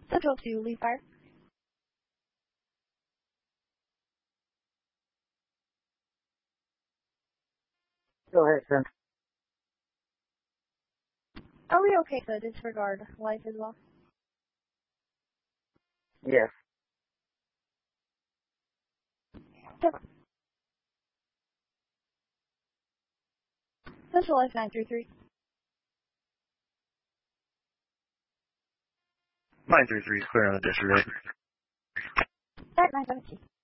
Central 2, lead fire. Go ahead, Sam. Are we okay to disregard life as well? Yes. Central Life 933. 933 is clear on the disregard. Start 917.